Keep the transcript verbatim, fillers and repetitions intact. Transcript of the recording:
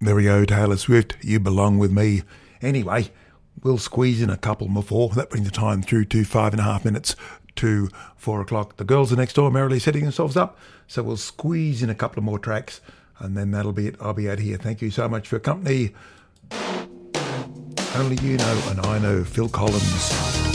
There we go, Taylor Swift, You Belong With Me. Anyway, we'll squeeze in a couple more. That brings the time through to five and a half minutes to four o'clock. The girls are next door merrily setting themselves up, so we'll squeeze in a couple of more tracks, and then that'll be it. I'll be out here. Thank you so much for your company. Only you know, and I know, Phil Collins.